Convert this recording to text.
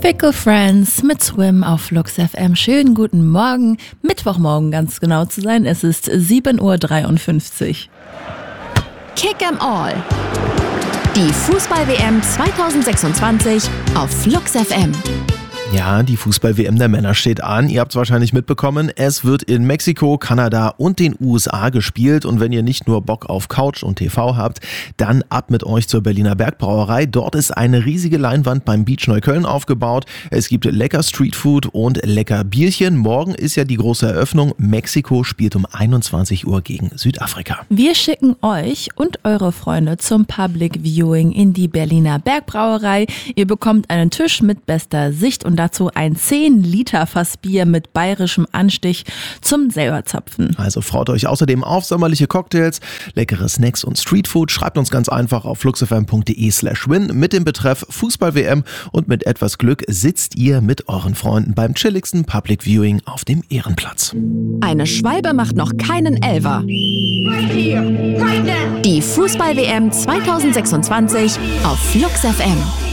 Fickle Friends mit Swim auf Flux FM. Schönen guten Morgen, Mittwochmorgen ganz genau zu sein. Es ist 7:53 Uhr. Kick 'em All. Die Fußball-WM 2026 auf Flux FM. Ja, die Fußball-WM der Männer steht an. Ihr habt es wahrscheinlich mitbekommen. Es wird in Mexiko, Kanada und den USA gespielt. Und wenn ihr nicht nur Bock auf Couch und TV habt, dann ab mit euch zur Berliner Bergbrauerei. Dort ist eine riesige Leinwand beim Beach Neukölln aufgebaut. Es gibt lecker Streetfood und lecker Bierchen. Morgen ist ja die große Eröffnung. Mexiko spielt um 21 Uhr gegen Südafrika. Wir schicken euch und eure Freunde zum Public Viewing in die Berliner Bergbrauerei. Ihr bekommt einen Tisch mit bester Sicht und dazu ein 10-Liter-Fass Bier mit bayerischem Anstich zum selberzapfen. Also freut euch außerdem auf sommerliche Cocktails, leckere Snacks und Streetfood. Schreibt uns ganz einfach auf fluxfm.de/win mit dem Betreff Fußball-WM und mit etwas Glück sitzt ihr mit euren Freunden beim chilligsten Public Viewing auf dem Ehrenplatz. Eine Schwalbe macht noch keinen Elfer. Die Fußball-WM 2026 auf Flux FM.